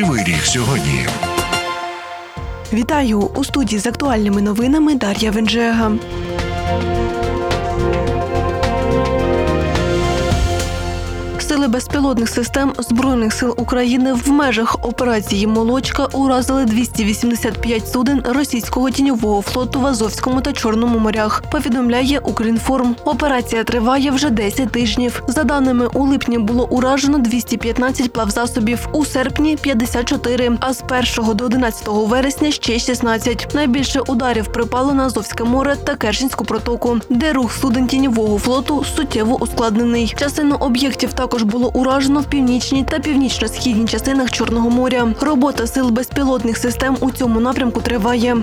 Кривий Ріг сьогодні. Вітаю! У студії з актуальними новинами Дар'я Венжега. Сили безпілотних систем Збройних сил України в межах операції «Молочка» уразили 285 суден російського тіньового флоту в Азовському та Чорному морях, повідомляє Укрінформ. Операція триває вже 10 тижнів. За даними, у липні було уражено 215 плавзасобів, у серпні – 54, а з 1 до 11 вересня ще 16. Найбільше ударів припало на Азовське море та Керченську протоку, де рух суден тіньового флоту суттєво ускладнений. Частину об'єктів також було уражено в північній та північно-східній частинах Чорного моря. Робота сил безпілотних систем у цьому напрямку триває.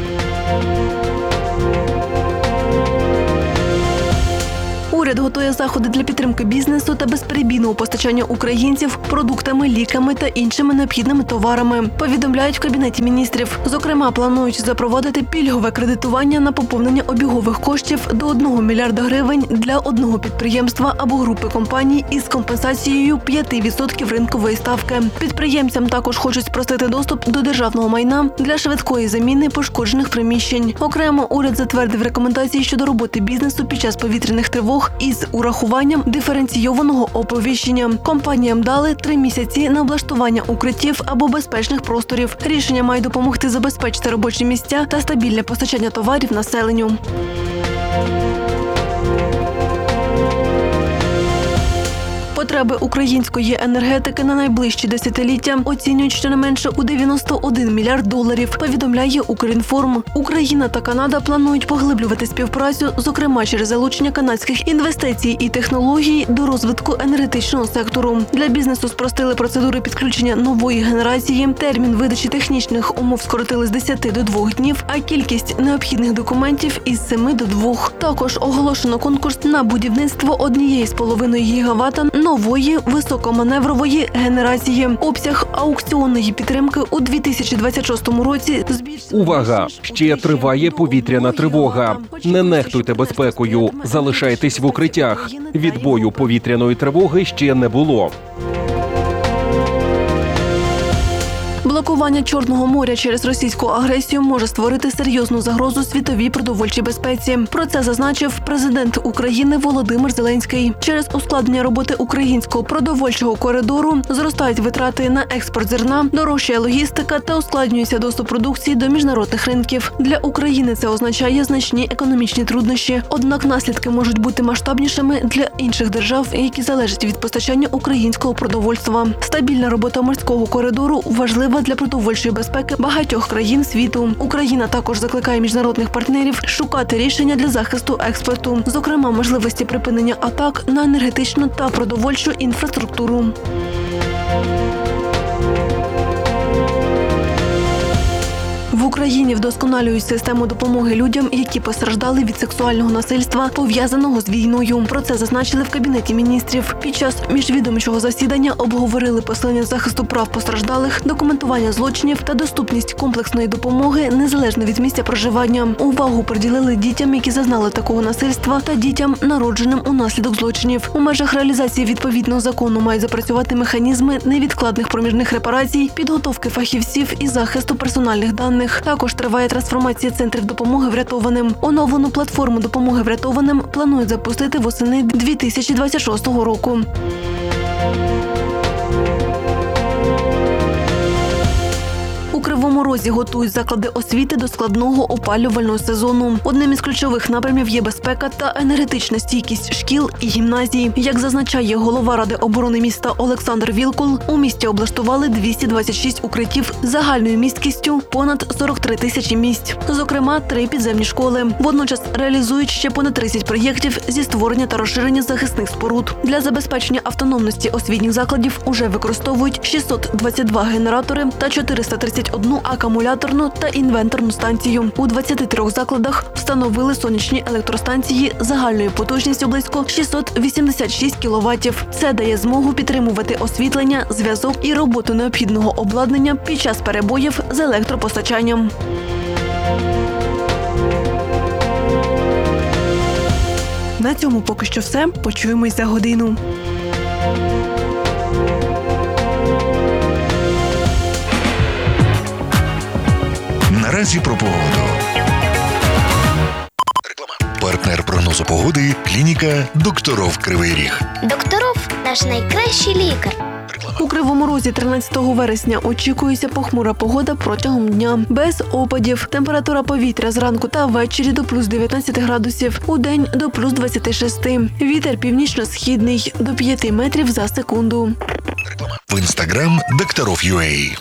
Уряд готує заходи для підтримки бізнесу та безперебійного постачання українців продуктами, ліками та іншими необхідними товарами, повідомляють в Кабінеті міністрів. Зокрема, планують запровадити пільгове кредитування на поповнення обігових коштів до 1 мільярда гривень для одного підприємства або групи компаній із компенсацією 5% ринкової ставки. Підприємцям також хочуть спростити доступ до державного майна для швидкої заміни пошкоджених приміщень. Окремо, уряд затвердив рекомендації щодо роботи бізнесу під час повітряних тривог із урахуванням диференційованого оповіщення. Компаніям дали 3 місяці на облаштування укриттів або безпечних просторів. Рішення має допомогти забезпечити робочі місця та стабільне постачання товарів населенню. Потреби української енергетики на найближчі десятиліття оцінюють щонайменше у 91 мільярд доларів, повідомляє Укрінформ. Україна та Канада планують поглиблювати співпрацю, зокрема через залучення канадських інвестицій і технологій до розвитку енергетичного сектору. Для бізнесу спростили процедури підключення нової генерації, термін видачі технічних умов скоротили з 10 до 2 днів, а кількість необхідних документів – із 7 до 2. Також оголошено конкурс на будівництво 1,5 гігавата нової високоманеврової генерації. Обсяг аукціонної підтримки у 2026 році збільшився. Увага! Ще триває повітряна тривога. Не нехтуйте безпекою. Залишайтесь в укриттях. Відбою повітряної тривоги ще не було. Блокування Чорного моря через російську агресію може створити серйозну загрозу світовій продовольчій безпеці. Про це зазначив президент України Володимир Зеленський. Через ускладнення роботи українського продовольчого коридору зростають витрати на експорт зерна, дорожчає логістика та ускладнюється доступ продукції до міжнародних ринків. Для України це означає значні економічні труднощі. Однак наслідки можуть бути масштабнішими для інших держав, які залежать від постачання українського продовольства. Стабільна робота морського коридору важлива для продовольчої безпеки багатьох країн світу. Україна також закликає міжнародних партнерів шукати рішення для захисту експорту, зокрема можливості припинення атак на енергетичну та продовольчу інфраструктуру. В Україні вдосконалюють систему допомоги людям, які постраждали від сексуального насильства, пов'язаного з війною. Про це зазначили в Кабінеті міністрів. Під час міжвідомчого засідання обговорили посилення захисту прав постраждалих, документування злочинів та доступність комплексної допомоги незалежно від місця проживання. Увагу приділили дітям, які зазнали такого насильства, та дітям, народженим унаслідок злочинів. У межах реалізації відповідного закону мають запрацювати механізми невідкладних проміжних репарацій, підготовки фахівців і захисту персональних даних. Також триває трансформація центрів допомоги врятованим. Оновлену платформу допомоги врятованим планують запустити восени 2026 року. У Кривому Розі готують заклади освіти до складного опалювального сезону. Одним із ключових напрямів є безпека та енергетична стійкість шкіл і гімназій. Як зазначає голова Ради оборони міста Олександр Вілкул, у місті облаштували 226 укриттів загальною місткістю понад 43 тисячі місць. Зокрема, 3 підземні школи. Водночас реалізують ще понад 30 проєктів зі створення та розширення захисних споруд. Для забезпечення автономності освітніх закладів уже використовують 622 генератори та 431 акумуляторну та інверторну станцію. У 23 закладах встановили сонячні електростанції загальною потужністю близько 686 кіловатів. Це дає змогу підтримувати освітлення, зв'язок і роботу необхідного обладнання під час перебоїв з електропостачанням. На цьому поки що все. Почуємось за годину. Наразі про погоду. Партнер прогнозу погоди – клініка «Докторов Кривий Ріг». Докторов – наш найкращий лікар. У Кривому Розі 13 вересня очікується похмура погода протягом дня. Без опадів. Температура повітря зранку та ввечері до плюс 19 градусів. У день до плюс 26. Вітер північно-східний до 5 метрів за секунду. В інстаграм «Докторов.UA».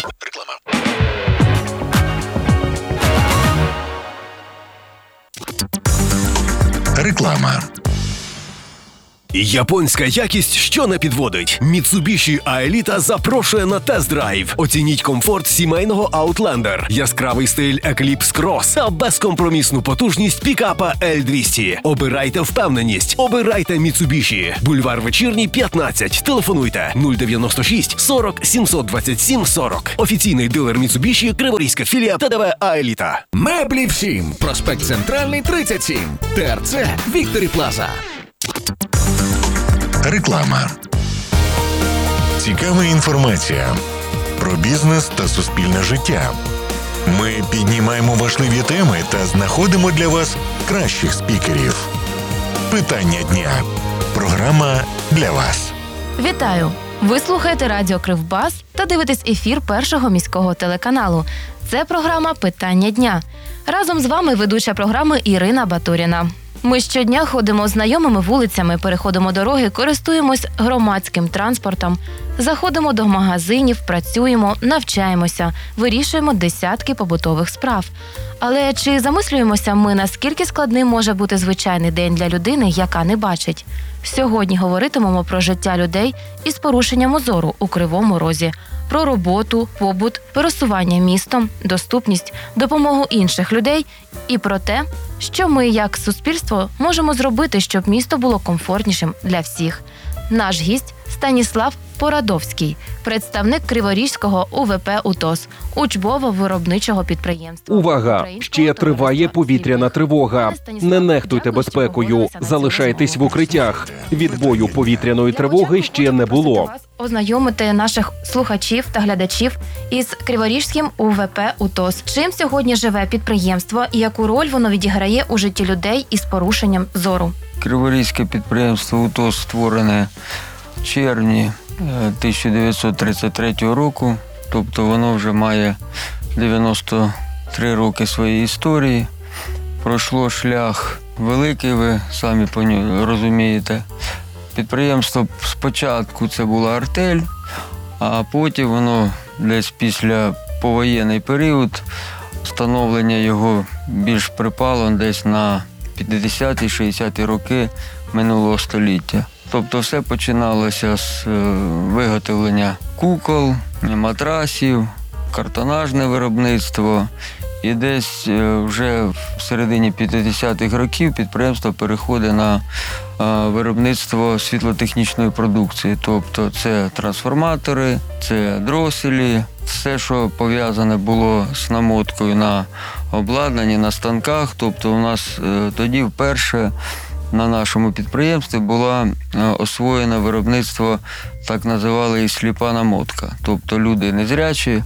Реклама. Японська якість, що не підводить. Mitsubishi Aelita запрошує на тест-драйв. Оцініть комфорт сімейного Outlander, яскравий стиль Eclipse Cross та безкомпромісну потужність пікапа L200. Обирайте впевненість. Обирайте Mitsubishi. Бульвар Вечірній, 15. Телефонуйте 096 40 727 40. Офіційний дилер Mitsubishi, Криворізька філія ТДВ Aelita. Меблі всім. Проспект Центральний, 37. ТРЦ Вікторі Плаза. Реклама. Цікава інформація про бізнес та суспільне життя. Ми піднімаємо важливі теми та знаходимо для вас кращих спікерів. Питання дня. Програма для вас. Вітаю! Ви слухаєте радіо Кривбас та дивитесь ефір Першого міського телеканалу. Це програма «Питання дня». Разом з вами ведуча програми Ірина Батуріна. Ми щодня ходимо знайомими вулицями, переходимо дороги, користуємось громадським транспортом, заходимо до магазинів, працюємо, навчаємося, вирішуємо десятки побутових справ. Але чи замислюємося ми, наскільки складним може бути звичайний день для людини, яка не бачить? Сьогодні говоритимемо про життя людей із порушенням зору у Кривому Розі, про роботу, побут, пересування містом, доступність, допомогу інших людей і про те, що ми, як суспільство, можемо зробити, щоб місто було комфортнішим для всіх. Наш гість – Станіслав Порадовський, представник Криворізького УВП «УТОС» – учбово-виробничого підприємства. Увага! Ще триває повітряна тривога. Не нехтуйте безпекою. Залишайтесь в укриттях. Відбою повітряної тривоги ще не було. Ознайомити наших слухачів та глядачів із Криворізьким УВП «УТОС». Чим сьогодні живе підприємство і яку роль воно відіграє у житті людей із порушенням зору? Криворізьке підприємство «УТОС» створене в червні 1933 року, тобто воно вже має 93 роки своєї історії. Пройшло шлях великий, ви самі розумієте. Підприємство спочатку це була артель, а потім воно десь після повоєнний період, становлення його більш припало десь на 50-60-ті роки минулого століття. Тобто все починалося з виготовлення кукол, матрасів, картонажне виробництво. І десь вже в середині 50-х років підприємство переходить на виробництво світлотехнічної продукції. Тобто це трансформатори, це дроселі, все, що пов'язане було з намоткою на обладнанні, на станках. Тобто у нас тоді вперше на нашому підприємстві було освоєно виробництво, так називали, і сліпа намотка. Тобто люди незрячі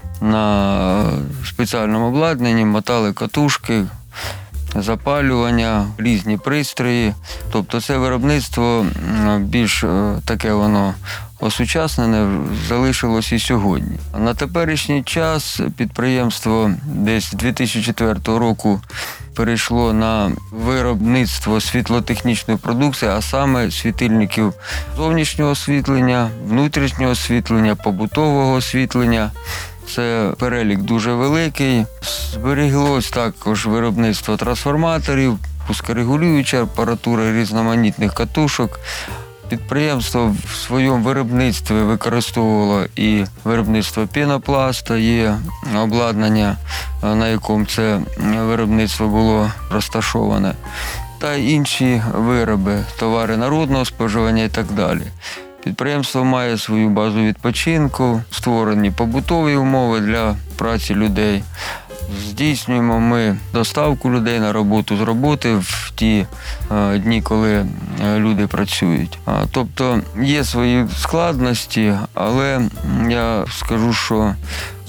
на спеціальному обладнанні мотали катушки, запалювання, різні пристрої. Тобто це виробництво більш таке воно осучаснене залишилось і сьогодні. На теперішній час підприємство десь з 2004 року перейшло на виробництво світлотехнічної продукції, а саме світильників зовнішнього освітлення, внутрішнього освітлення, побутового освітлення. Це перелік дуже великий. Зберіглось також виробництво трансформаторів, пускорегулююча апаратура, різноманітних катушок. Підприємство в своєму виробництві використовувало і виробництво пінопласта, є обладнання, на якому це виробництво було розташоване, та інші вироби, товари народного споживання і так далі. Підприємство має свою базу відпочинку, створені побутові умови для праці людей. Здійснюємо ми доставку людей на роботу з роботи в ті дні, коли люди працюють. Тобто є свої складності, але я скажу, що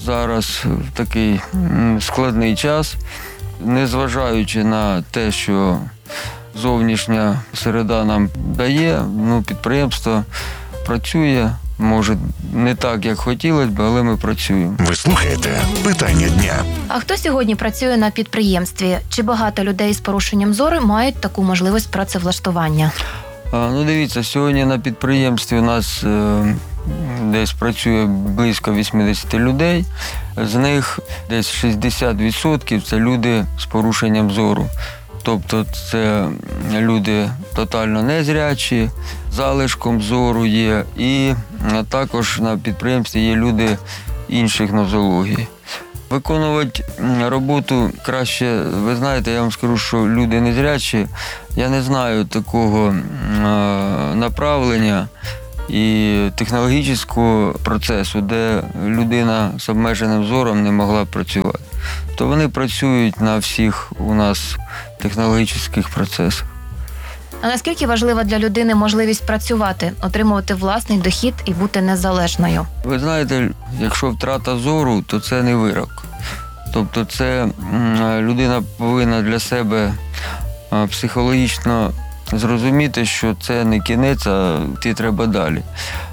зараз в такий складний час, незважаючи на те, що зовнішня середа нам дає, підприємство працює, може не так, як хотілося б, але ми працюємо. Ви слухаєте «Питання дня». А хто сьогодні працює на підприємстві? Чи багато людей з порушенням зору мають таку можливість працевлаштування? Дивіться, сьогодні на підприємстві у нас десь працює близько 80 людей. З них десь 60% – це люди з порушенням зору. Тобто це люди тотально незрячі, залишком зору є, і також на підприємстві є люди інших нозологій. Виконувати роботу краще, ви знаєте, я вам скажу, що люди незрячі, я не знаю такого направлення і технологічного процесу, де людина з обмеженим зором не могла працювати. То вони працюють на всіх у нас технологічних процесах. А наскільки важлива для людини можливість працювати, отримувати власний дохід і бути незалежною? Ви знаєте, якщо втрата зору, то це не вирок. Тобто це людина повинна для себе психологічно зрозуміти, що це не кінець, а йти треба далі.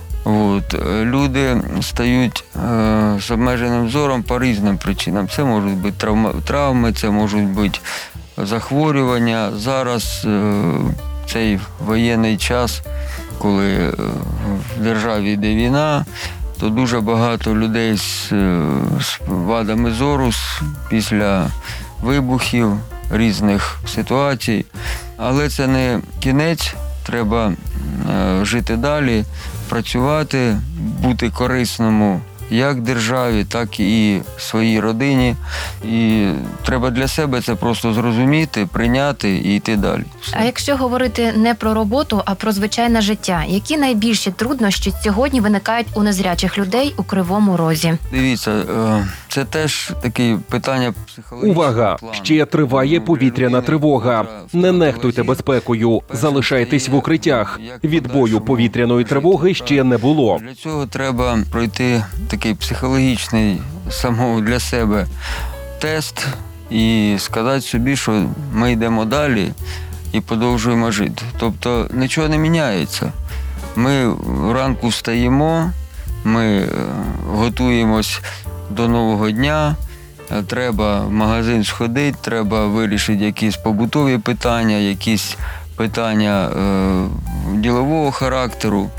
Люди стають з обмеженим зором по різним причинам. Це можуть бути травми, це можуть бути захворювання. Зараз цей воєнний час, коли в державі йде війна, то дуже багато людей з вадами зору після вибухів, різних ситуацій. Але це не кінець, треба жити далі, працювати, бути корисному як державі, так і своїй родині. І треба для себе це просто зрозуміти, прийняти і йти далі. А якщо говорити не про роботу, а про звичайне життя, які найбільші труднощі сьогодні виникають у незрячих людей у Кривому Розі? Дивіться, це теж таке питання психологічного Увага! плану. Ще триває повітряна тривога. Не нехтуйте безпекою. Залишайтесь в укриттях. Відбою повітряної тривоги ще не було. Для цього треба пройти такий психологічний самого для себе тест і сказати собі, що ми йдемо далі і продовжуємо жити. Тобто нічого не міняється. Ми вранку встаємо, ми готуємось до нового дня, треба в магазин сходити, треба вирішити якісь побутові питання, якісь питання ділового характеру.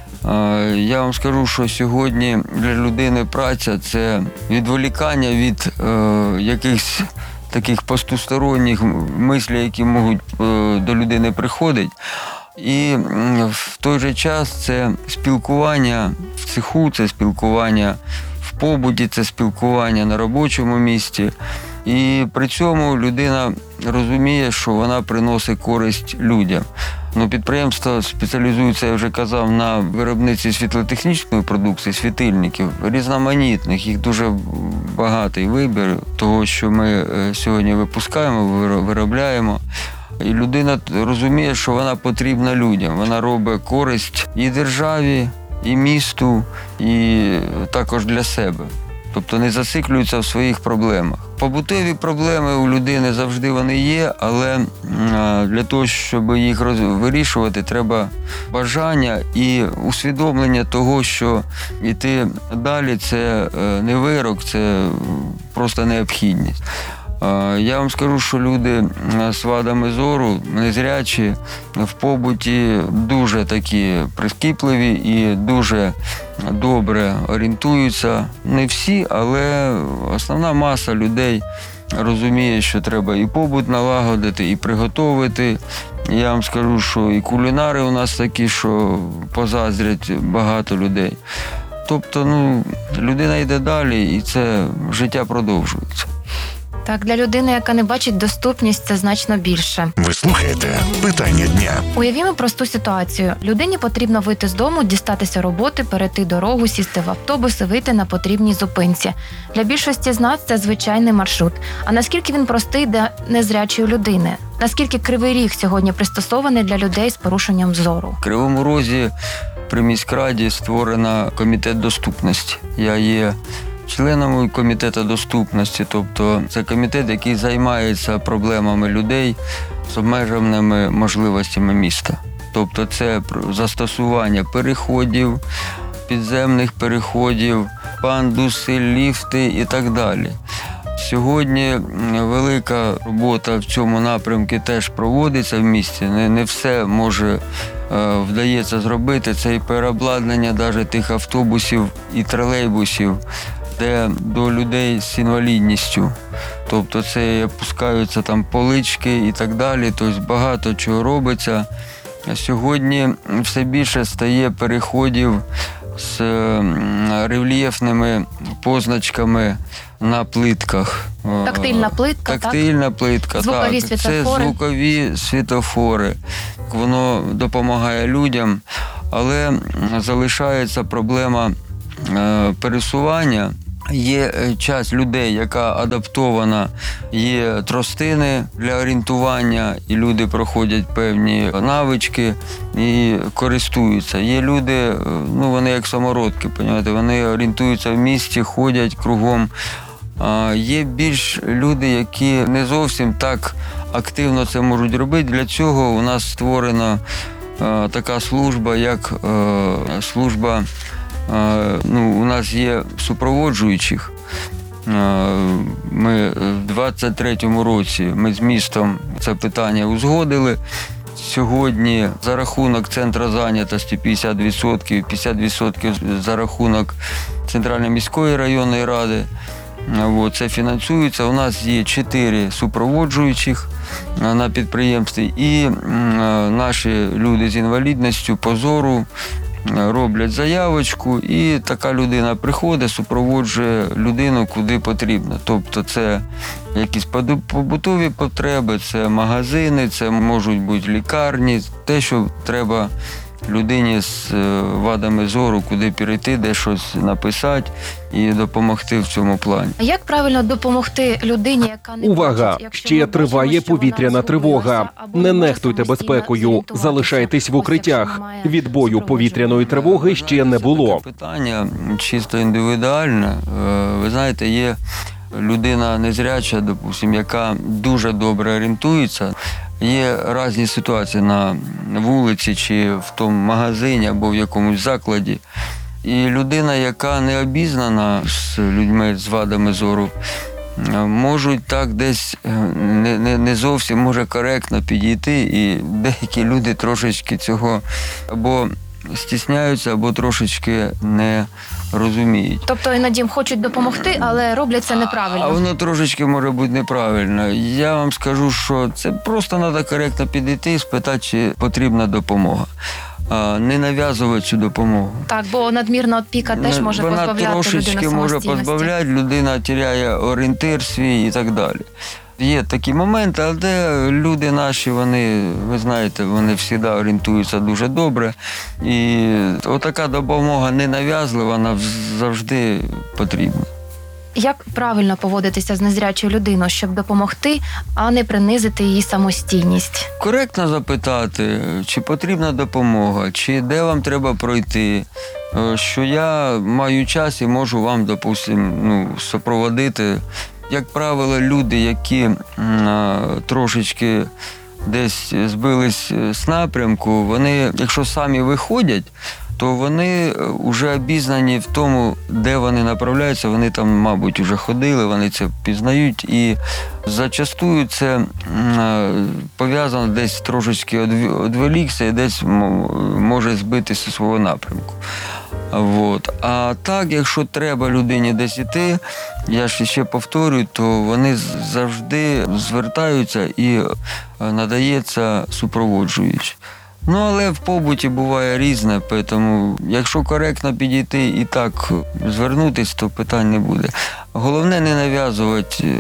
Я вам скажу, що сьогодні для людини праця – це відволікання від якихось таких постусторонніх мислей, які можуть до людини приходити. І в той же час це спілкування в цеху, це спілкування в побуті, це спілкування на робочому місці. І при цьому людина розуміє, що вона приносить користь людям. Підприємство спеціалізується, я вже казав, на виробництві світлотехнічної продукції, світильників, різноманітних, їх дуже багатий вибір того, що ми сьогодні випускаємо, виробляємо. І людина розуміє, що вона потрібна людям, вона робить користь і державі, і місту, і також для себе. Тобто не зациклюються в своїх проблемах. Побутові проблеми у людини завжди вони є, але для того, щоб їх вирішувати, треба бажання і усвідомлення того, що йти далі – це не вирок, це просто необхідність. Я вам скажу, що люди з вадами зору, незрячі, в побуті дуже такі прискіпливі і дуже добре орієнтуються. Не всі, але основна маса людей розуміє, що треба і побут налагодити, і приготувати. Я вам скажу, що і кулінари у нас такі, що позаздрять багато людей. Тобто, людина йде далі, і це життя продовжується. Так, для людини, яка не бачить доступність, це значно більше. Ви слухаєте «Питання дня». Уявімо просту ситуацію. Людині потрібно вийти з дому, дістатися роботи, перейти дорогу, сісти в автобус і вийти на потрібній зупинці. Для більшості з нас це звичайний маршрут. А наскільки він простий для незрячої людини? Наскільки Кривий Ріг сьогодні пристосований для людей з порушенням зору? В Кривому Розі при міськраді створено комітет доступності. Я є членами комітету доступності, тобто це комітет, який займається проблемами людей з обмеженими можливостями міста. Тобто це застосування переходів, підземних переходів, пандуси, ліфти і так далі. Сьогодні велика робота в цьому напрямку теж проводиться в місті. Не все вдається зробити. Це і переобладнання навіть тих автобусів і тролейбусів, де до людей з інвалідністю. Тобто це опускаються там полички і так далі. Тобто багато чого робиться. Сьогодні все більше стає переходів з рельєфними позначками на плитках. Тактильна плитка, Тактильна плитка, звукові так. світлофори. Це звукові світлофори. Воно допомагає людям, але залишається проблема пересування. Є часть людей, яка адаптована, є тростини для орієнтування, і люди проходять певні навички і користуються. Є люди, вони як самородки, вони орієнтуються в місті, ходять кругом. Є більш люди, які не зовсім так активно це можуть робити. Для цього у нас створена така служба, як служба. У нас є супроводжуючих. Ми в 23-му році ми з містом це питання узгодили. Сьогодні за рахунок центру зайнятості 50%, 50% за рахунок Центральної міської районної ради. Це фінансується. У нас є 4 супроводжуючих на підприємстві, і наші люди з інвалідністю по зору роблять заявочку, і така людина приходить, супроводжує людину куди потрібно. Тобто це якісь побутові потреби, це магазини, це можуть бути лікарні, те, що треба людині з вадами зору, куди перейти, де щось написати і допомогти в цьому плані. А як правильно допомогти людині, яка не Увага! бачить, якщо Ще ми бачимо, триває що вона повітряна тривога. розгубилася або Не може нехтуйте самостійно безпекою. зорієнтуватися? Залишайтесь в Ось укриттях. якщо немає Відбою повітряної тривоги ще не було. Це питання чисто індивідуальне. Ви знаєте, є людина незряча, допустим, яка дуже добре орієнтується. Є різні ситуації на вулиці чи в тому магазині або в якомусь закладі. І людина, яка не обізнана з людьми з вадами зору, можуть так десь не зовсім може коректно підійти, і деякі люди трошечки цього або стісняються, або трошечки не розуміють. Тобто іноді хочуть допомогти, але роблять це неправильно. А воно трошечки може бути неправильно. Я вам скажу, що це просто треба коректно підійти і спитати, чи потрібна допомога. Не нав'язувати цю допомогу. Так, бо надмірна опіка теж може позбавляти людину самостійності. Вона трошечки може позбавляти, людина теряє орієнтир свій і так далі. Є такі моменти, але люди наші, ви знаєте, вони завжди орієнтуються дуже добре. І отака допомога ненав'язлива, вона завжди потрібна. Як правильно поводитися з незрячою людиною, щоб допомогти, а не принизити її самостійність? Коректно запитати, чи потрібна допомога, чи де вам треба пройти, що я маю час і можу вам, допустимо, супроводити. Як правило, люди, які трошечки десь збились з напрямку, вони, якщо самі виходять, то вони вже обізнані в тому, де вони направляються, вони там, мабуть, вже ходили, вони це пізнають, і зачастую це пов'язано десь трошечки одволікся і десь може збитися зі свого напрямку. А так, якщо треба людині десь іти, я ще повторюю, то вони завжди звертаються і надається супроводжуючий. Але в побуті буває різне, тому якщо коректно підійти і так звернутися, то питань не буде. Головне не нав'язувати.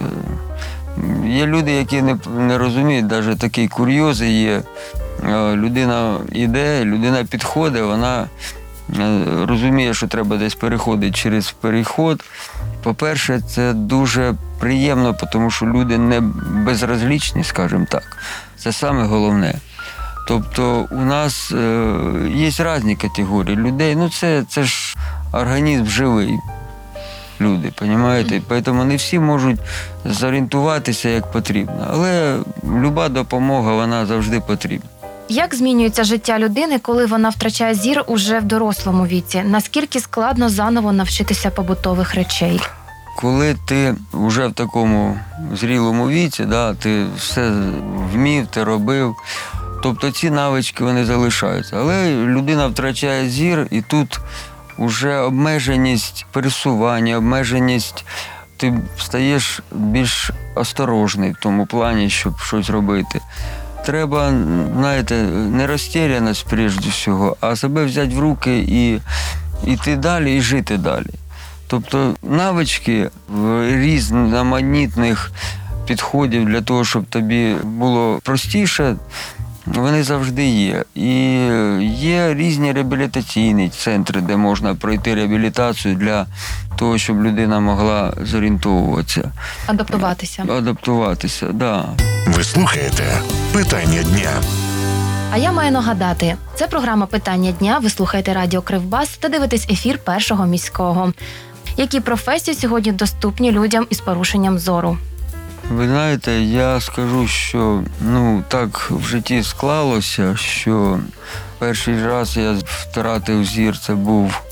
Є люди, які не розуміють, навіть такі курйози є. Людина йде, людина підходить, вона розуміє, що треба десь переходити через переход. По-перше, це дуже приємно, тому що люди не безразлічні, скажімо так. Це саме головне. Тобто у нас є різні категорії людей. Це ж організм живий. люди, розумієте? Тому не всі можуть зорієнтуватися як потрібно. Але люба допомога, вона завжди потрібна. Як змінюється життя людини, коли вона втрачає зір уже в дорослому віці? Наскільки складно заново навчитися побутових речей? Коли ти вже в такому зрілому віці, да, ти все вмів, ти робив, тобто ці навички вони залишаються. Але людина втрачає зір, і тут вже обмеженість пересування, обмеженість, ти стаєш більш осторожний в тому плані, щоб щось робити. Треба, знаєте, не розтіряність, прежде всього, а себе взяти в руки і йти далі, і жити далі. Тобто навички в різноманітних підходів для того, щоб тобі було простіше, вони завжди є. І є різні реабілітаційні центри, де можна пройти реабілітацію для того, щоб людина могла зорієнтовуватися. Адаптуватися. Адаптуватися, так. Да. Ви слухаєте «Питання дня». А я маю нагадати, це програма «Питання дня». Ви слухаєте радіо Кривбас та дивитесь ефір Першого міського. Які професії сьогодні доступні людям із порушенням зору? Ви знаєте, я скажу, що так в житті склалося, що перший раз я втратив зір, це був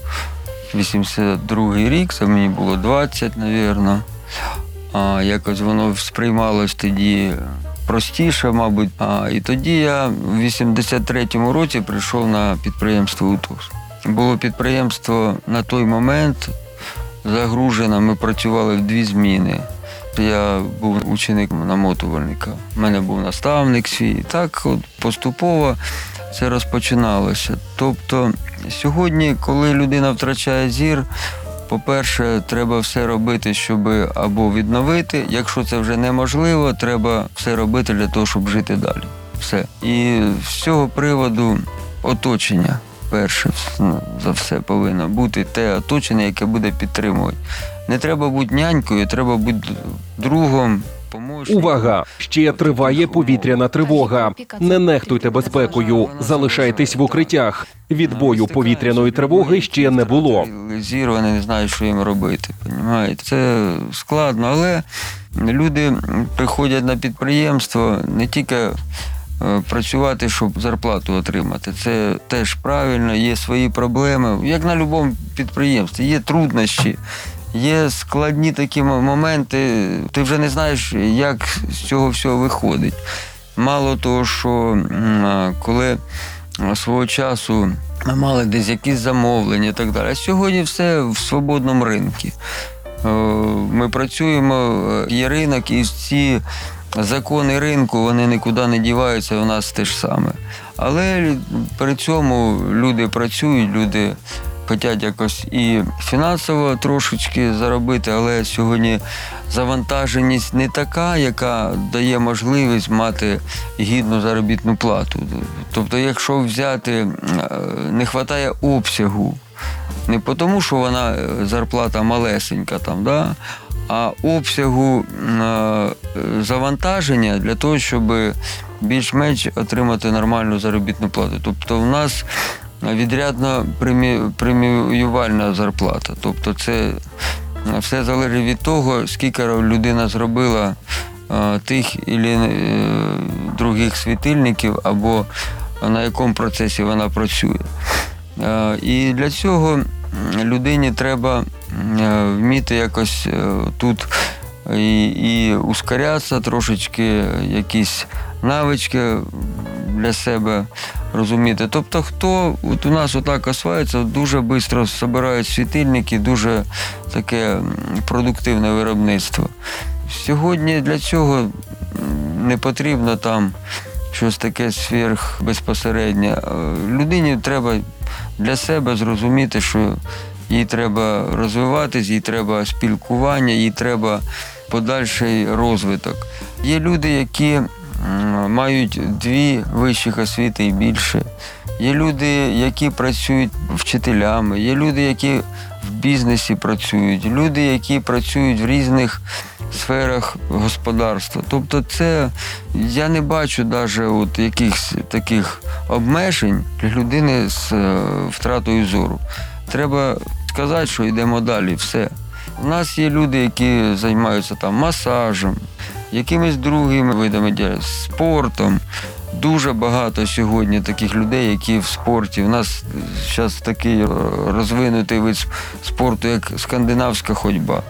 82-й рік, це мені було 20, мабуть. А якось воно сприймалось тоді простіше, мабуть. І тоді я в 83-му році прийшов на підприємство УТОС. Було підприємство на той момент загружено, ми працювали в 2 зміни. Я був ученик намотувальника, в мене був наставник свій. І так от поступово це розпочиналося. Тобто сьогодні, коли людина втрачає зір, по-перше, треба все робити, щоб або відновити. Якщо це вже неможливо, треба все робити для того, щоб жити далі. Все. І з цього приводу оточення, перше за все, повинно бути те оточення, яке буде підтримувати. Не треба бути нянькою, треба бути другом, помощником. Увага! Ще триває повітряна тривога. Не нехтуйте безпекою, залишайтесь в укриттях. Відбою повітряної тривоги ще не було. Зір, вони не знають, що їм робити. Понімаєте? Це складно, але люди приходять на підприємство не тільки працювати, щоб зарплату отримати. Це теж правильно, є свої проблеми. Як на будь-якому підприємстві, є труднощі. Є складні такі моменти, ти вже не знаєш, як з цього всього виходить. Мало того, що коли свого часу мали десь якісь замовлення і так далі, а сьогодні все в свободному ринку. Ми працюємо, є ринок, і ці закони ринку, вони нікуди не діваються, у нас те ж саме. Але при цьому люди працюють, люди хочуть якось і фінансово трошечки заробити, але сьогодні завантаженість не така, яка дає можливість мати гідну заробітну плату. Тобто, якщо взяти, не вистачає обсягу, не тому, що вона зарплата малесенька там, да? А обсягу завантаження для того, щоб більш-менш отримати нормальну заробітну плату. Тобто, в нас відрядно преміювальна зарплата. Тобто це все залежить від того, скільки людина зробила тих або других світильників, або на якому процесі вона працює. І для цього людині треба вміти якось тут і ускорятися, трошечки якісь навички для себе розуміти. Тобто, хто от у нас отак осваюється, дуже швидко збирають світильники, дуже таке продуктивне виробництво. Сьогодні для цього не потрібно там щось таке безпосереднє. Людині треба для себе зрозуміти, що їй треба розвиватись, їй треба спілкування, їй треба подальший розвиток. Є люди, які мають 2 вищих освіти і більше. Є люди, які працюють вчителями, є люди, які в бізнесі працюють, люди, які працюють в різних сферах господарства. Тобто це, я не бачу навіть от якихось таких обмежень для людини з втратою зору. Треба сказати, що йдемо далі, все. У нас є люди, які займаються там масажем, якимись другими видами діяльності, спортом. Дуже багато сьогодні таких людей, які в спорті. У нас зараз такий розвинутий вид спорту, як скандинавська ходьба.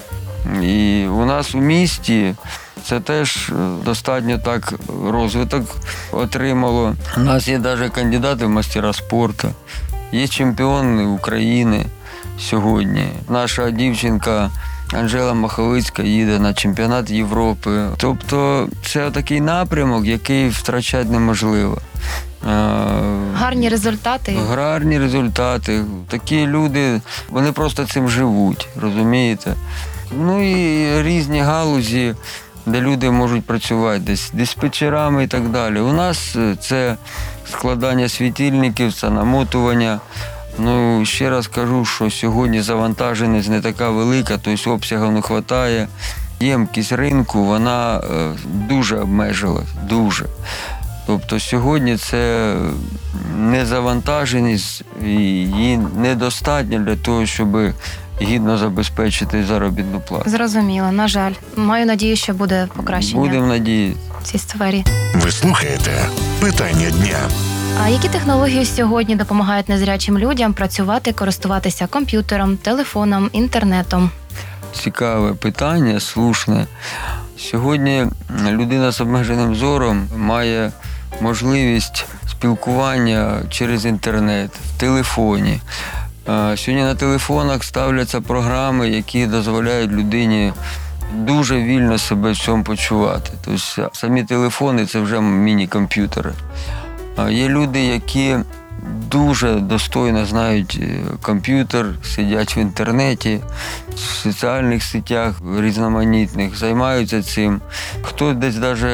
І у нас у місті це теж достатньо так розвиток отримало. У нас є навіть кандидати в мастера спорту, є чемпіони України сьогодні. Наша дівчинка Анжела Маховицька їде на чемпіонат Європи. Тобто це такий напрямок, який втрачати неможливо. Гарні результати. Гарні результати. Такі люди, вони просто цим живуть, розумієте? Ну і різні галузі, де люди можуть працювати, десь диспетчерами і так далі. У нас це складання світильників, це намотування. Ну, ще раз кажу, що сьогодні завантаженість не така велика, тобто обсягів не вистачає. Ємкість ринку, вона дуже обмежилась, дуже. Тобто сьогодні це незавантаженість і її недостатньо для того, щоб гідно забезпечити заробітну плату. Зрозуміло, на жаль. Маю надію, що буде покращення Будемо надіятися. в цій сфері. Ви слухаєте «Питання дня». А які технології сьогодні допомагають незрячим людям працювати, користуватися комп'ютером, телефоном, інтернетом? Цікаве питання, слушне. Сьогодні людина з обмеженим зором має можливість спілкування через інтернет, в телефоні. Сьогодні на телефонах ставляться програми, які дозволяють людині дуже вільно себе в цьому почувати. Тобто самі телефони – це вже міні-комп'ютери. Є люди, які дуже достойно знають комп'ютер, сидять в інтернеті, в соціальних сетях різноманітних, займаються цим. Хтось десь навіть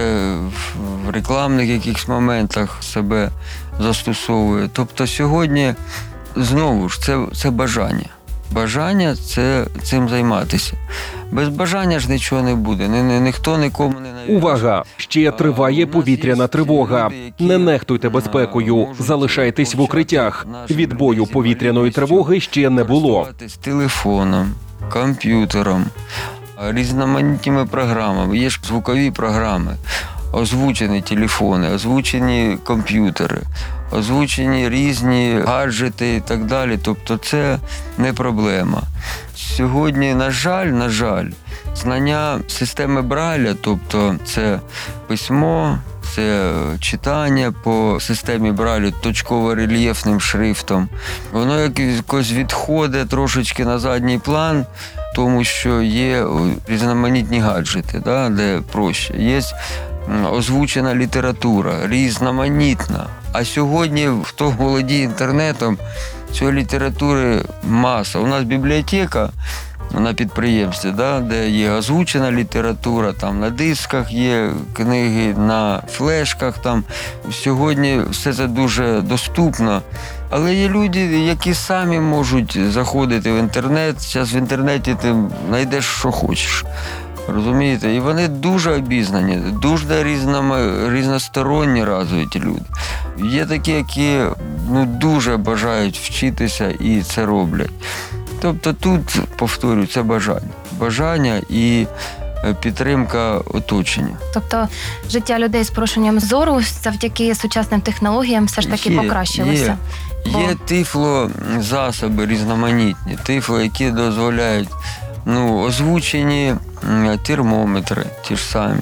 в рекламних якихось моментах себе застосовує. Тобто сьогодні, знову ж, це бажання. Бажання – це цим займатися. Без бажання ж нічого не буде. Ніхто нікому не нав'язує. Увага! Ще триває повітряна тривога. Не нехтуйте безпекою. Залишайтесь в укриттях. Відбою повітряної тривоги ще не було. З телефоном, комп'ютером, різноманітними програмами. Є ж звукові програми, озвучені телефони, озвучені комп'ютери, озвучені різні гаджети і так далі. Тобто це не проблема. Сьогодні, на жаль, знання системи Брайля, тобто це письмо, це читання по системі Брайля точково-рельєфним шрифтом, воно якось відходить трошечки на задній план, тому що є різноманітні гаджети, де проще. Є озвучена література, різноманітна. А сьогодні, хто володіє інтернетом, цієї літератури маса. У нас бібліотека на підприємстві, де є озвучена література, там на дисках є книги, на флешках. Там. Сьогодні все це дуже доступно. Але є люди, які самі можуть заходити в інтернет. Зараз в інтернеті ти знайдеш, що хочеш. Розумієте? І вони дуже обізнані, дуже різносторонні розвиті люди. Є такі, які дуже бажають вчитися і це роблять. Тобто тут, повторюю, це бажання. Бажання і підтримка оточення. Тобто життя людей з порушенням зору завдяки сучасним технологіям все ж таки покращилося? Є тифлозасоби різноманітні, які дозволяють озвучені термометри ті ж самі.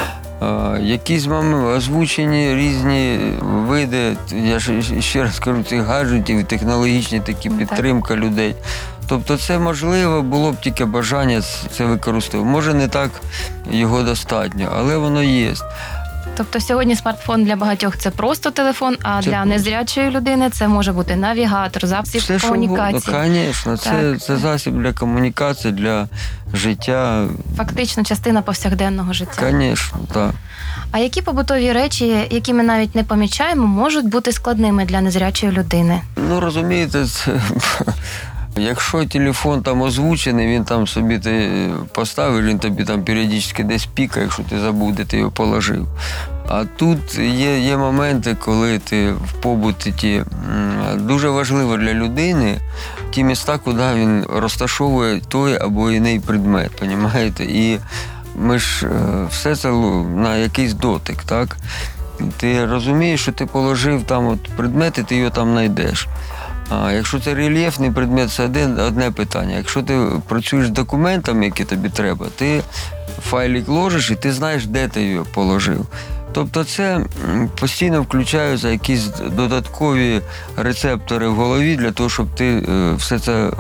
Якісь озвучені різні види, я ще раз кажу, цих гаджетів, технологічні такі підтримка людей. Тобто це можливо, було б тільки бажання це використовувати. Може не так його достатньо, але воно є. Тобто сьогодні смартфон для багатьох – це просто телефон, а для незрячої людини це може бути навігатор, засіб комунікації. Звісно, це засіб для комунікації, для життя. Фактично частина повсякденного життя. Звісно, так. А які побутові речі, які ми навіть не помічаємо, можуть бути складними для незрячої людини? Розумієте, це Якщо телефон там озвучений, він там собі ти поставив, він тобі там періодично десь пікає, якщо ти забув, де ти його положив. А тут є моменти, коли ти в побуті, дуже важливо для людини ті міста, куди він розташовує той або іний предмет, розумієте? І ми ж все це на якийсь дотик, так? Ти розумієш, що ти положив там от предмет, і ти його там знайдеш. А якщо це рельєфний предмет, це одне питання. Якщо ти працюєш з документами, які тобі треба, ти файлик ложиш і ти знаєш, де ти його положив. Тобто це постійно включаються якісь додаткові рецептори в голові для того, щоб ти все це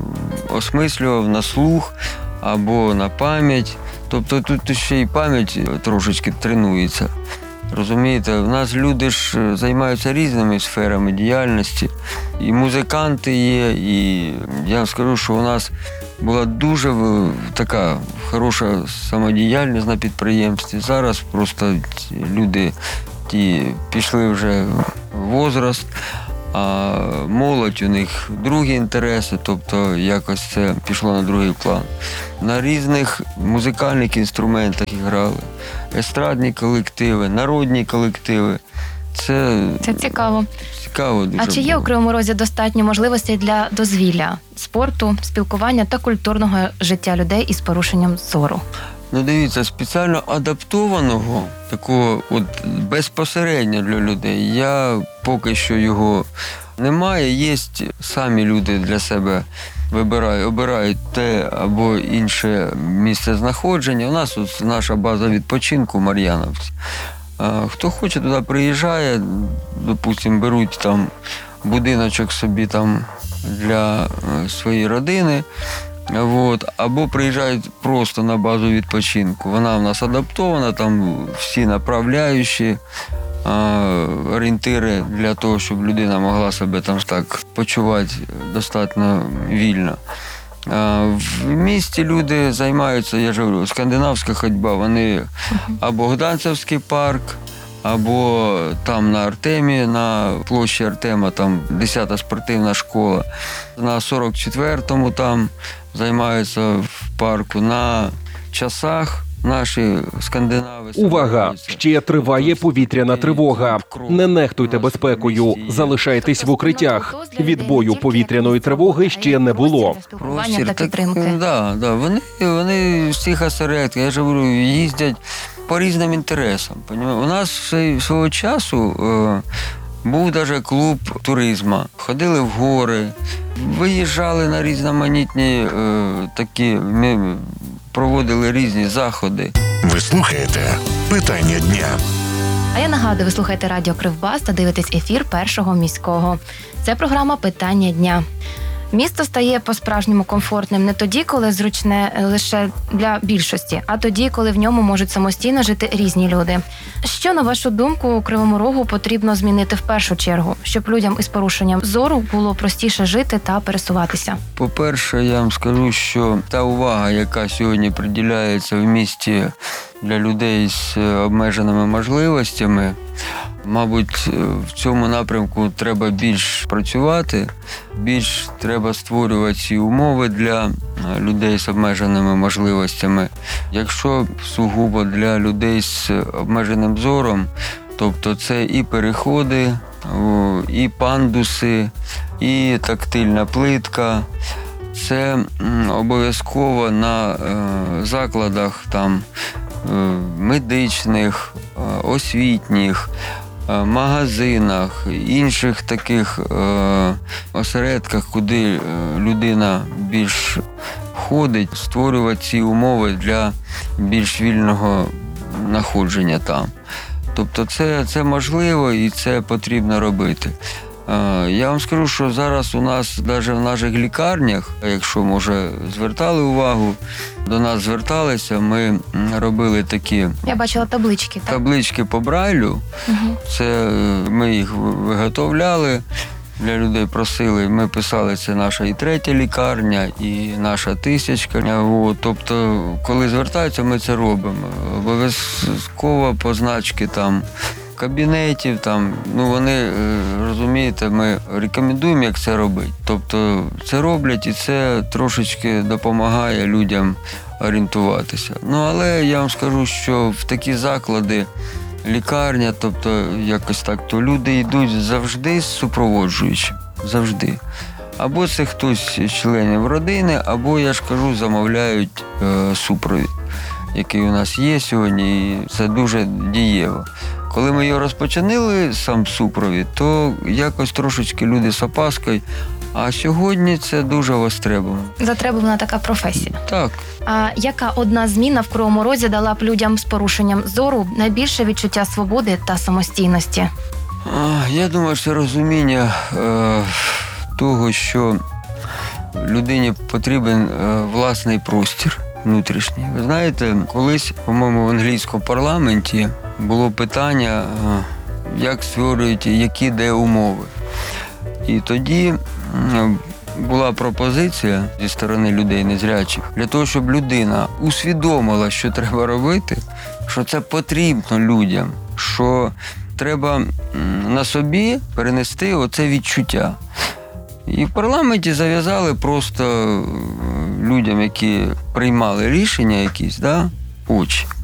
осмислював на слух або на пам'ять. Тобто тут ще й пам'ять трошечки тренується. Розумієте, в нас люди ж займаються різними сферами діяльності. І музиканти є, і я вам скажу, що у нас була дуже така хороша самодіяльність на підприємстві. Зараз просто люди ті пішли вже в возраст, а молодь у них другі інтереси, тобто якось це пішло на другий план. На різних музикальних інструментах грали, естрадні колективи, народні колективи. Це цікаво. Цікаво дуже. А чи є у Кривому Розі достатньо можливостей для дозвілля, спорту, спілкування та культурного життя людей із порушенням зору? Ну, дивіться, спеціально адаптованого, такого от безпосередньо для людей, я поки що його немає. Є самі люди для себе обирають те або інше місце знаходження. У нас от наша база відпочинку в Мар'яновці. Хто хоче, туди приїжджає, допустимо, беруть там будиночок собі там для своєї родини. Або приїжджають просто на базу відпочинку. Вона в нас адаптована, там всі направляючі, орієнтири для того, щоб людина могла себе там так почувати достатньо вільно. В місті люди займаються, я ж говорю, скандинавська ходьба. Вони або Богданцівський парк, або там на Артемі, на площі Артема, там 10-та спортивна школа. На 44-му там займаються в парку. На Часах наші скандинави... Увага! Ще триває повітряна тривога. Не нехтуйте безпекою. Залишайтесь в укриттях. Відбою повітряної тривоги ще не було. Спілкування та підтримки. Да. Вони з цих осередків, я ж говорю, їздять по різним інтересам. У нас свого часу був навіть клуб туризму. Ходили в гори, виїжджали на різноманітні такі, ми проводили різні заходи. Ви слухаєте «Питання дня». А я нагадую, ви слухаєте радіо Кривбас та дивитесь ефір Першого міського. Це програма «Питання дня». Місто стає по-справжньому комфортним не тоді, коли зручне лише для більшості, а тоді, коли в ньому можуть самостійно жити різні люди. Що, на вашу думку, у Кривому Рогу потрібно змінити в першу чергу, щоб людям із порушенням зору було простіше жити та пересуватися? По-перше, я вам скажу, що та увага, яка сьогодні приділяється в місті для людей з обмеженими можливостями, мабуть, в цьому напрямку треба більш працювати, більш треба створювати ці умови для людей з обмеженими можливостями. Якщо сугубо для людей з обмеженим зором, тобто це і переходи, і пандуси, і тактильна плитка, це обов'язково на закладах там медичних, освітніх, магазинах, інших таких осередках, куди людина більш ходить, створювати ці умови для більш вільного знаходження там. Тобто це можливо і це потрібно робити. Я вам скажу, що зараз у нас навіть в наших лікарнях, якщо, може, звертали увагу, до нас зверталися, ми робили такі... Я бачила таблички. Так? Таблички по Брайлю. Це ми їх виготовляли, для людей просили, ми писали, це наша і 3-я лікарня, і наша 1000. Тобто, коли звертаються, ми це робимо. Обов'язково позначки там кабінетів, там, вони, розумієте, ми рекомендуємо, як це робити. Тобто це роблять і це трошечки допомагає людям орієнтуватися. Але я вам скажу, що в такі заклади, лікарня, тобто якось так, то люди йдуть завжди з супроводжуючим, завжди. Або це хтось з членів родини, або, я ж кажу, замовляють супровід, який у нас є сьогодні, і це дуже дієво. Коли ми його розпочинали, сам супровід, то якось трошечки люди з опаскою, а сьогодні це дуже востребовано. Затребувана така професія. Так. А яка одна зміна в Кривому Розі дала б людям з порушенням зору найбільше відчуття свободи та самостійності? Я думаю, це розуміння того, що людині потрібен власний простір внутрішній. Ви знаєте, колись, по-моєму, в англійському парламенті було питання, як створюють, які де умови. І тоді була пропозиція зі сторони людей незрячих для того, щоб людина усвідомила, що треба робити, що це потрібно людям, що треба на собі перенести оце відчуття. І в парламенті зав'язали просто людям, які приймали рішення якісь, очі.